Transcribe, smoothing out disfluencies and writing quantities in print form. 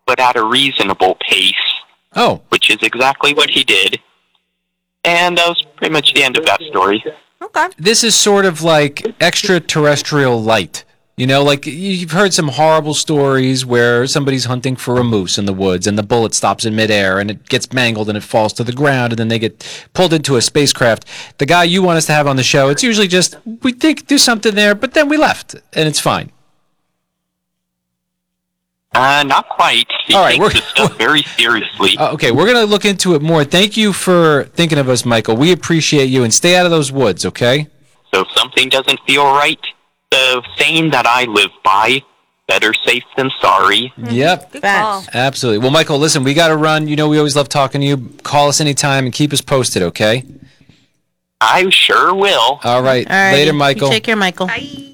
but at a reasonable pace. Oh. Which is exactly what he did. And that was pretty much the end of that story. Okay. This is sort of like extraterrestrial light. You know, like you've heard some horrible stories where somebody's hunting for a moose in the woods and the bullet stops in midair and it gets mangled and it falls to the ground and then they get pulled into a spacecraft. The guy you want us to have on the show, it's usually just, we think there's something there, but then we left and it's fine. Not quite. He All right, takes this stuff very seriously. Okay, we're going to look into it more. Thank you for thinking of us, Michael. We appreciate you, and stay out of those woods, okay? So if something doesn't feel right, the saying that I live by, better safe than sorry. Yep. Good call. Absolutely. Well, Michael, listen, we got to run. You know we always love talking to you. Call us anytime and keep us posted, okay? I sure will. All right. Alrighty. Later, Michael. You take care, Michael. Bye.